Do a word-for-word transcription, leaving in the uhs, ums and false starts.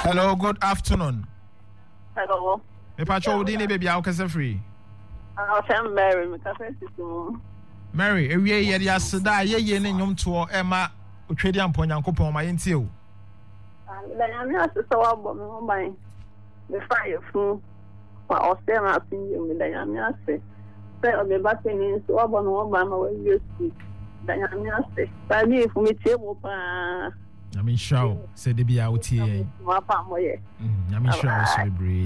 Hello, good afternoon. Hello. Me pacho odi ni baby akase free. I'm Mary, me kase sisu. Mary, ewie ye dia seda ye ye ne nyom to e ma otwedi ampo Nyankopon ma yentie o. Ah, la nyame asesa wa bo me ho ban. Me fire fu. Wa ose ma afi me la nyame ase. Se o be ba teni so wa bo no ba ma wa yesu. La nyame ase. Ba bi fu me tie mo pa. Nyame hwa o se de bia wotie. Ma pa mo ye. Mm, nyame hwa o so bebre.